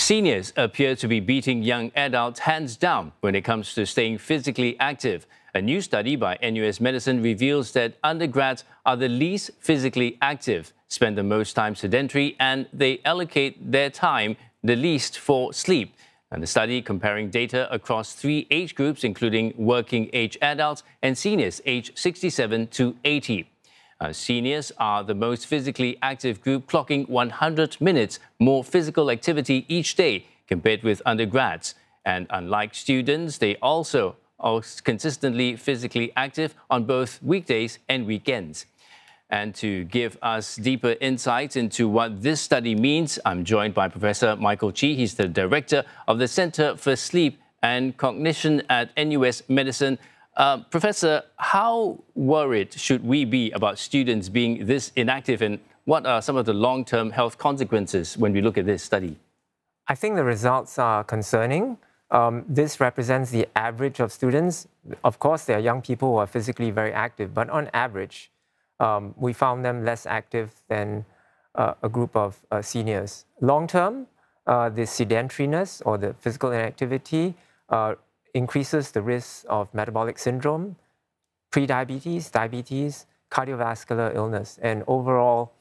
Seniors appear to be beating young adults hands down when it comes to staying physically active. A new study by NUS Medicine reveals that undergrads are the least physically active, spend the most time sedentary, and they allocate their time the least for sleep. And the study comparing data across 3 age groups, including working age adults and seniors aged 67 to 80. Seniors are the most physically active group, clocking 100 minutes more physical activity each day compared with undergrads. And unlike students, they also are consistently physically active on both weekdays and weekends. And to give us deeper insights into what this study means, I'm joined by Professor Michael Chee. He's the director of the Center for Sleep and Cognition at NUS Medicine. Professor, how worried should we be about students being this inactive, and what are some of the long-term health consequences when we look at this study? I think the results are concerning. This represents the average of students. Of course, there are young people who are physically very active, but on average, we found them less active than a group of seniors. Long-term, the sedentariness or the physical inactivity increases the risk of metabolic syndrome, prediabetes, diabetes, cardiovascular illness, and overall,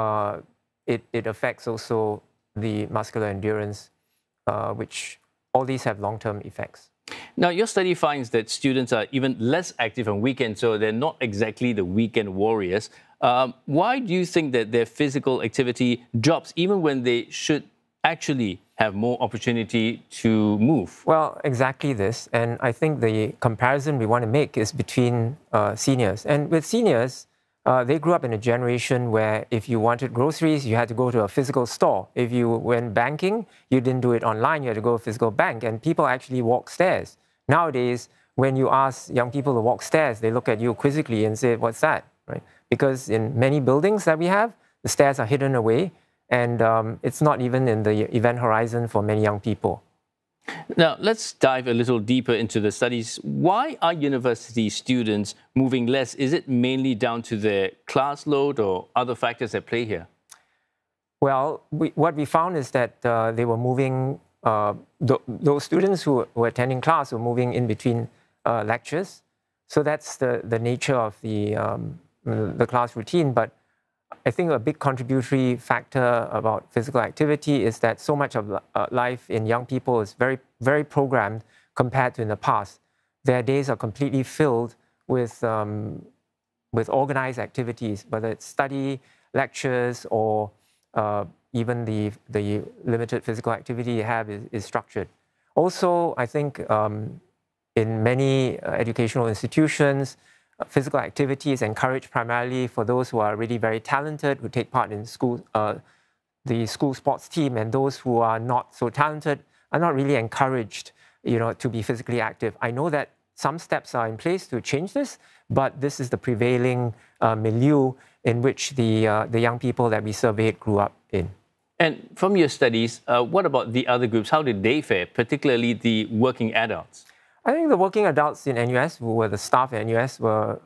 it affects also the muscular endurance, which all these have long-term effects. Now, your study finds that students are even less active on weekends, so they're not exactly the weekend warriors. Why do you think that their physical activity drops even when they should actually have more opportunity to move? Well, exactly this. And I think the comparison we want to make is between seniors. And with seniors, they grew up in a generation where if you wanted groceries, you had to go to a physical store. If you went banking, you didn't do it online, you had to go to a physical bank. And people actually walk stairs. Nowadays, when you ask young people to walk stairs, they look at you quizzically and say, what's that? Right? Because in many buildings that we have, the stairs are hidden away. And it's not even in the event horizon for many young people. Now, let's dive a little deeper into the studies. Why are university students moving less? Is it mainly down to their class load or other factors at play here? Well, what we found is that they were moving, those students who were attending class were moving in between lectures. So that's the nature of the class routine. But I think a big contributory factor about physical activity is that so much of life in young people is very, very programmed compared to in the past. Their days are completely filled with organized activities, whether it's study, lectures, or even the limited physical activity you have is structured. Also, I think in many educational institutions, physical activity is encouraged primarily for those who are really very talented, who take part in school, the school sports team, and those who are not so talented are not really encouraged, to be physically active. I know that some steps are in place to change this, but this is the prevailing milieu in which the young people that we surveyed grew up in. And from your studies, what about the other groups? How did they fare, particularly the working adults? I think the working adults in NUS, who were the staff at NUS, were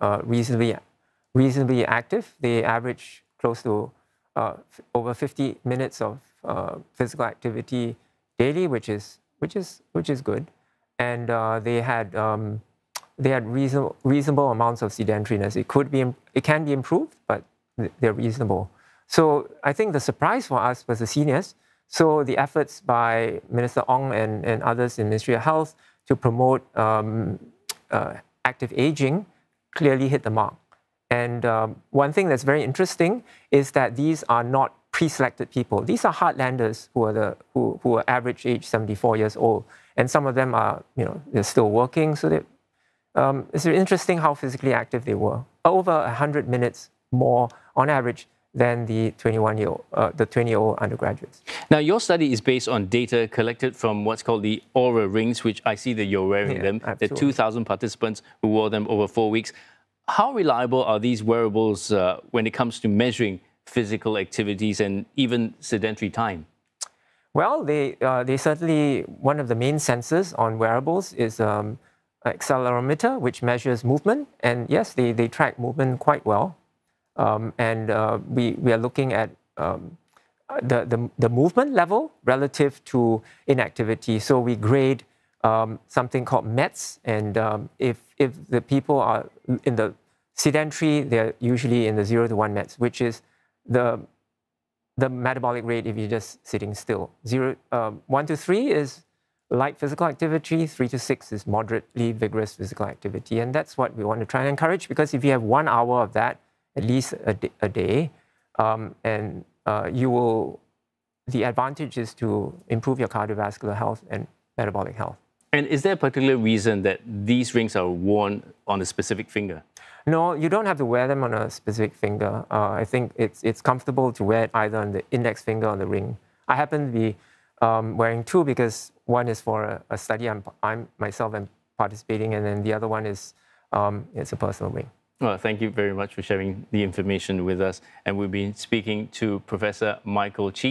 reasonably active. They average close to over 50 minutes of physical activity daily, which is good. And they had reasonable amounts of sedentariness. It can be improved, but they're reasonable. So I think the surprise for us was the seniors. So the efforts by Minister Ong and others in Ministry of Health to promote active aging clearly hit the mark. And one thing that's very interesting is that these are not pre-selected people. These are heartlanders who are average age 74 years old. And some of them are, they're still working. So it's interesting how physically active they were. Over 100 minutes more on average than the 20-year-old undergraduates. Now, your study is based on data collected from what's called the Aura Rings, which I see that you're wearing them. Absolutely. There are 2,000 participants who wore them over 4 weeks. How reliable are these wearables when it comes to measuring physical activities and even sedentary time? Well, they certainly, one of the main sensors on wearables is accelerometer, which measures movement. And yes, they track movement quite well. We are looking at the movement level relative to inactivity. So we grade something called METs, and if the people are in the sedentary, they're usually in the 0 to 1 METs, which is the metabolic rate if you're just sitting still. 1 to 3 is light physical activity, 3 to 6 is moderately vigorous physical activity. And that's what we want to try and encourage, because if you have 1 hour of that, at least a day, the advantage is to improve your cardiovascular health and metabolic health. And is there a particular reason that these rings are worn on a specific finger? No, you don't have to wear them on a specific finger. I think it's comfortable to wear it either on the index finger or the ring. I happen to be wearing 2 because one is for a study I'm myself am participating in, and the other one is it's a personal ring. Well, thank you very much for sharing the information with us. And we've been speaking to Professor Michael Chi.